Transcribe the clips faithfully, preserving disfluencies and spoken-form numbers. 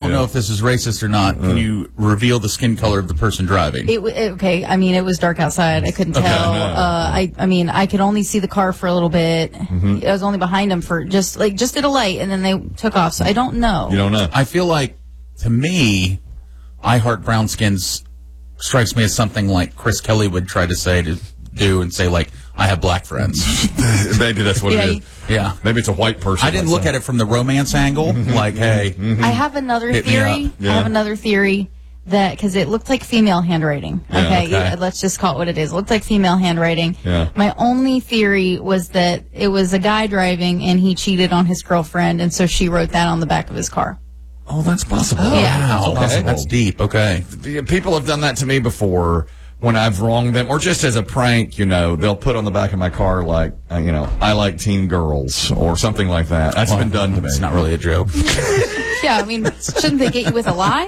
don't know if this is racist or not. Can you reveal the skin color of the person driving? It, it, okay, I mean, it was dark outside. I couldn't Okay. tell. No. Uh, I, I mean, I could only see the car for a little bit. Mm-hmm. I was only behind him for just like just at a light, and then they took off. So I don't know. You don't know. I feel like, to me, I Heart Brown Skins strikes me as something like Chris Kelly would try to say to do and say, like, I have black friends. Maybe that's what Yeah, it is. Yeah. Maybe it's a white person. I didn't look at it from the romance angle. Like, hey. Mm-hmm. I have another Hit me theory. up. Yeah. I have another theory that because it looked like female handwriting. Yeah, okay, okay. Yeah, let's just call it what it is. It looked like female handwriting. Yeah. My only theory was that it was a guy driving and he cheated on his girlfriend, and so she wrote that on the back of his car. Oh, that's possible. Yeah. Wow. Okay. That's deep. Okay. People have done that to me before when I've wronged them, or just as a prank, you know, they'll put on the back of my car, like, uh, you know, I like teen girls, or something like that. That's been done to me. It's not really a joke. Yeah, I mean, shouldn't they get you with a lie?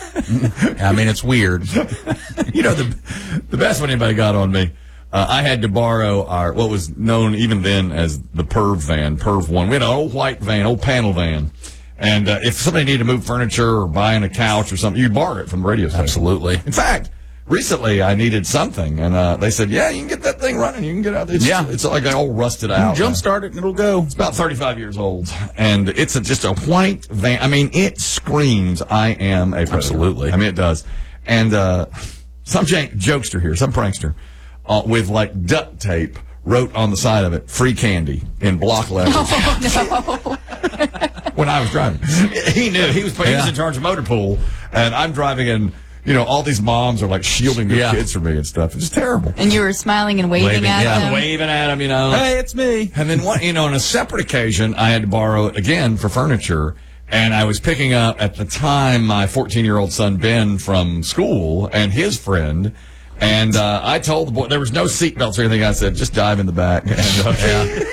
I mean, it's weird. You know, the the best one anybody got on me, uh, I had to borrow our, what was known even then as the Perv van, Perv one. We had an old white van, old panel van. And uh, if somebody needed to move furniture or buying a couch or something, you'd borrow it from the radio station. Absolutely. In fact, recently I needed something, and uh, they said, yeah, you can get that thing running. You can get out there. It's, Yeah. It's like all rusted out. Jump start it and it'll go. It's about thirty-five years old, and it's a, just a white van. I mean, it screams, I am a predator. Absolutely. I mean, it does. And uh, some jank- jokester here, some prankster, uh, with like duct tape, wrote on the side of it, free candy in block letters. Oh, no. When I was driving. He knew. He was, he was Yeah. in charge of motor pool, and I'm driving, and, you know, all these moms are, like, shielding their Yeah. kids from me and stuff. It's just terrible. And you were smiling and waving, Waving, at yeah. them. Waving at them, you know. Hey, it's me. And then, one, you know, on a separate occasion, I had to borrow it again for furniture, and I was picking up, at the time, my fourteen-year-old son, Ben, from school, and his friend, and uh, I told the boy, there was no seatbelts or anything. I said, just dive in the back. And, uh, Yeah.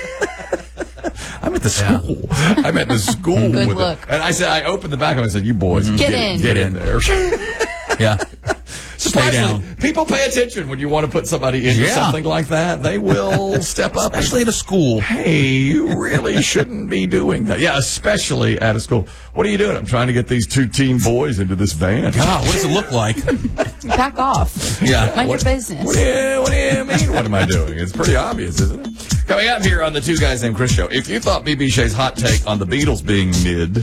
I'm at the school. I'm at the school Good with look. it. And I said, I opened the back and I said, you boys, Get in. Get in there. Yeah. Especially, down. people pay attention when you want to put somebody into Yeah. something like that. They will step up. Especially at a school. Hey, you really shouldn't be doing that. Yeah, especially at a school. What are you doing? I'm trying to get these two teen boys into this van. God, what does it look like? Back off. Yeah. Mind What- your business. What do, you, what do you mean? What am I doing? It's pretty obvious, isn't it? Coming up here on the Two Guys Named Chris show, if you thought B B Shay's hot take on the Beatles being mid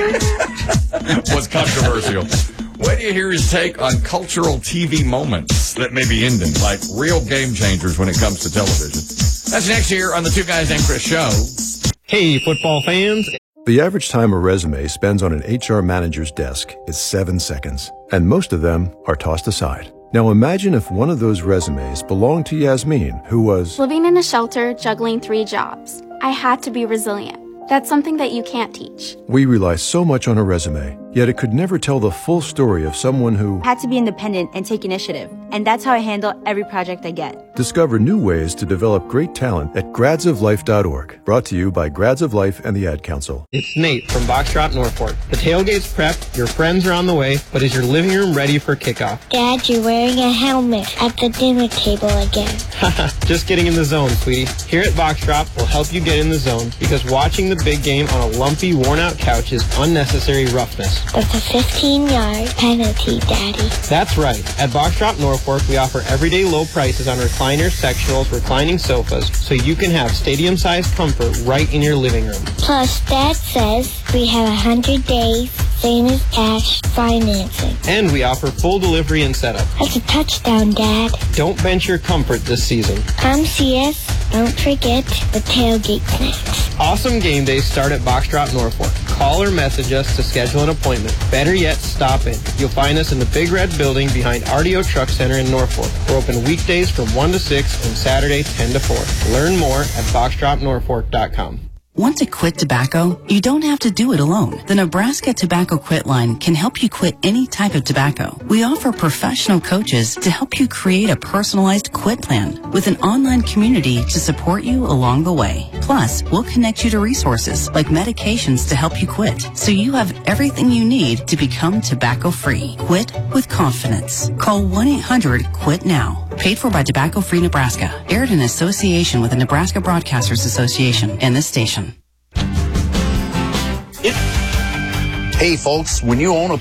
was controversial, wait till you hear his take on cultural T V moments that may be ending, like real game changers when it comes to television. That's next here on the Two Guys Named Chris show. Hey, football fans. The average time a resume spends on an H R manager's desk is seven seconds, and most of them are tossed aside. Now imagine if one of those resumes belonged to Yasmin, who was Living in a shelter, juggling three jobs. I had to be resilient. That's something that you can't teach. We rely so much on a resume, yet it could never tell the full story of someone who Had to be independent and take initiative. And that's how I handle every project I get. Discover new ways to develop great talent at grads of life dot org. Brought to you by Grads of Life and the Ad Council. It's Nate from Box Drop Norfolk. The tailgate's prepped, your friends are on the way, but is your living room ready for kickoff? Dad, you're wearing a helmet at the dinner table again. Just getting in the zone, sweetie. Here at Box Drop, we'll help you get in the zone because watching the big game on a lumpy, worn-out couch is unnecessary roughness. That's a fifteen-yard penalty, Daddy. That's right. At Box Drop Norfolk, we offer everyday low prices on recliners, sectionals, reclining sofas, so you can have stadium-sized comfort right in your living room. Plus, Dad says we have one hundred days, same as cash, financing. And we offer full delivery and setup. That's a touchdown, Dad. Don't bench your comfort this season. Come see us. Don't forget the tailgate snacks. Awesome game days start at Box Drop Norfolk. Call or message us to schedule an appointment. Better yet, stop in. You'll find us in the Big Red Building behind R D O Truck Center in Norfolk. We're open weekdays from one to six and Saturday ten to four. Learn more at box drop norfolk dot com. Want to quit tobacco? You don't have to do it alone. The Nebraska Tobacco Quit Line can help you quit any type of tobacco. We offer professional coaches to help you create a personalized quit plan with an online community to support you along the way. Plus, we'll connect you to resources like medications to help you quit, so you have everything you need to become tobacco-free. Quit with confidence. Call one eight hundred quit now. Paid for by Tobacco Free Nebraska. Aired in association with the Nebraska Broadcasters Association and this station. Hey folks, when you own a